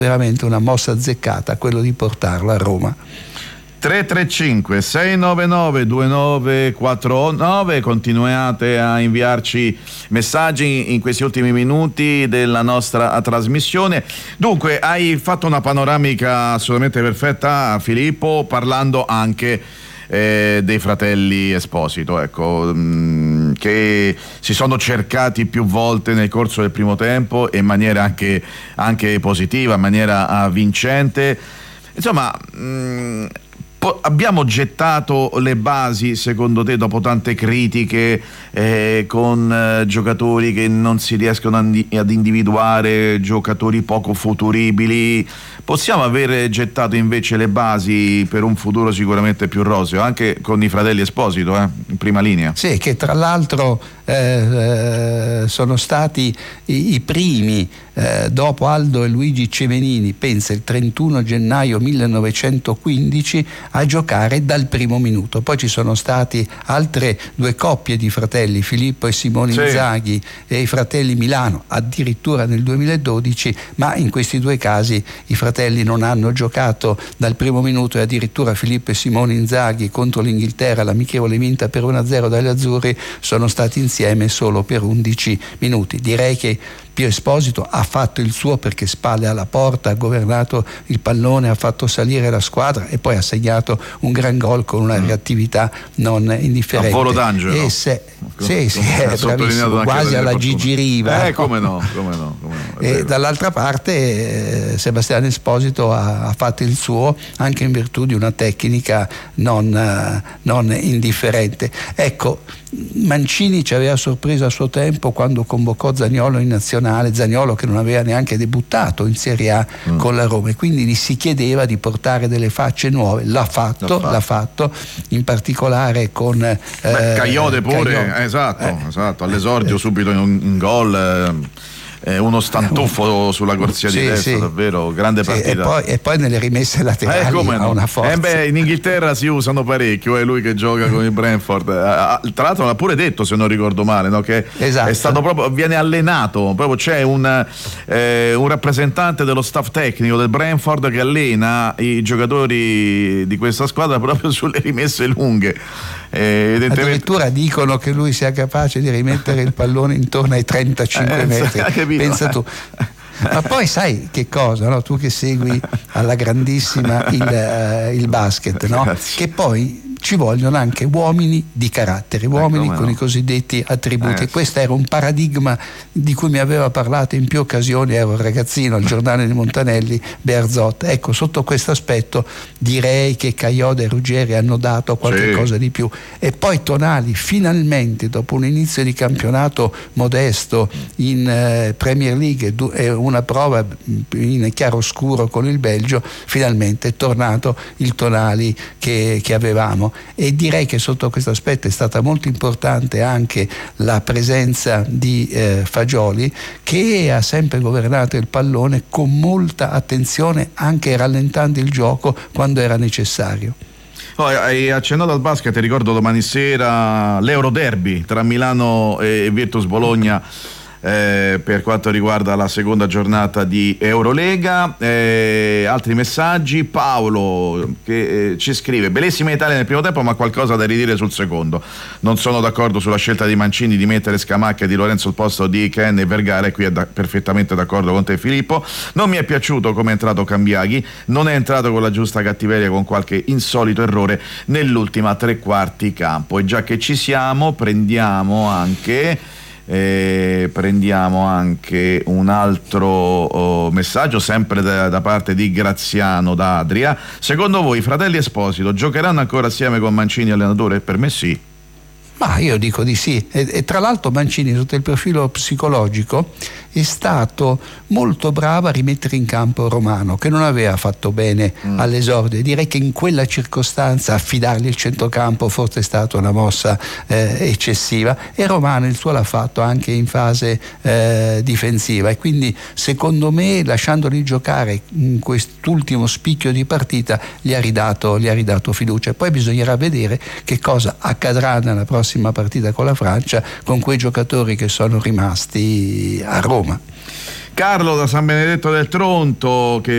veramente una mossa azzeccata quello di portarlo a Roma. 335 699 2949, continuate a inviarci messaggi in questi ultimi minuti della nostra trasmissione. Dunque, hai fatto una panoramica assolutamente perfetta, Filippo, parlando anche dei fratelli Esposito, ecco, che si sono cercati più volte nel corso del primo tempo e in maniera anche positiva, in maniera vincente. Insomma, abbiamo gettato le basi, secondo te, dopo tante critiche, con giocatori che non si riescono ad individuare, giocatori poco futuribili? Possiamo aver gettato invece le basi per un futuro sicuramente più roseo, anche con i fratelli Esposito, in prima linea? Sì, che tra l'altro sono stati i primi, dopo Aldo e Luigi Cevenini, pensa il 31 gennaio 1915, a giocare dal primo minuto. Poi ci sono stati altre due coppie di fratelli, Filippo e Simone Inzaghi, e i fratelli Milano addirittura nel 2012, ma in questi due casi i fratelli non hanno giocato dal primo minuto, e addirittura Filippo e Simone Inzaghi contro l'Inghilterra, l'amichevole vinta per 1-0 dagli azzurri, sono stati insieme solo per 11 minuti. Direi che Pio Esposito ha fatto il suo, perché spalle alla porta, ha governato il pallone, ha fatto salire la squadra e poi ha segnato un gran gol con una reattività non indifferente. A volo d'angelo. Sì, è bravissimo, quasi alla Gigi Riva. Come no. E dall'altra parte Sebastiano Esposito ha fatto il suo anche in virtù di una tecnica non indifferente. Ecco, Mancini ci aveva sorpreso a suo tempo quando convocò Zaniolo in nazionale, Zaniolo che non aveva neanche debuttato in Serie A con la Roma, e quindi gli si chiedeva di portare delle facce nuove. L'ha fatto in particolare con Cagliode pure. Esatto, all'esordio subito in gol. Uno stantuffo sulla corsia di destra, davvero grande partita. E poi nelle rimesse laterali ha una forza. In Inghilterra si usano parecchio, è lui che gioca con il Brentford. Tra l'altro l'ha pure detto, se non ricordo male, no? Che è stato proprio, viene allenato, proprio c'è un rappresentante dello staff tecnico del Brentford che allena i giocatori di questa squadra proprio sulle rimesse lunghe. Addirittura dicono che lui sia capace di rimettere il pallone intorno ai 35 metri. Pensa tu. Ma poi sai che cosa, no? Tu che segui alla grandissima il basket, no? Che poi ci vogliono anche uomini di carattere, uomini con i cosiddetti attributi. Questo era un paradigma di cui mi aveva parlato in più occasioni, ero un ragazzino, al giornale di Montanelli, Bearzot. Ecco, sotto questo aspetto direi che Caioda e Ruggeri hanno dato qualche cosa di più. E poi Tonali finalmente, dopo un inizio di campionato modesto in Premier League e una prova in chiaroscuro con il Belgio, finalmente è tornato il Tonali che avevamo. E direi che sotto questo aspetto è stata molto importante anche la presenza di Fagioli, che ha sempre governato il pallone con molta attenzione, anche rallentando il gioco quando era necessario. Hai accennato al basket, ricordo domani sera l'Euroderby tra Milano e Virtus Bologna. Per quanto riguarda la seconda giornata di Eurolega. Altri messaggi. Paolo che ci scrive: bellissima Italia nel primo tempo, ma qualcosa da ridire sul secondo. Non sono d'accordo sulla scelta di Mancini di mettere Scamacca e Di Lorenzo al posto di Ken e Vergara, e qui è perfettamente d'accordo con te, Filippo. Non mi è piaciuto come è entrato Cambiaghi, non è entrato con la giusta cattiveria, con qualche insolito errore nell'ultima tre quarti campo. E già che ci siamo, prendiamo anche un altro messaggio, sempre da parte di Graziano da Adria. Secondo voi i fratelli Esposito giocheranno ancora assieme con Mancini allenatore? Per me sì. Ma io dico di sì, e tra l'altro Mancini sotto il profilo psicologico è stato molto bravo a rimettere in campo Romano, che non aveva fatto bene all'esordio, e direi che in quella circostanza affidargli il centrocampo forse è stata una mossa eccessiva, e Romano il suo l'ha fatto anche in fase difensiva, e quindi secondo me, lasciandoli giocare in quest'ultimo spicchio di partita, gli ha ridato fiducia. Poi bisognerà vedere che cosa accadrà nella prossima partita con la Francia, con quei giocatori che sono rimasti a Roma. Carlo da San Benedetto del Tronto che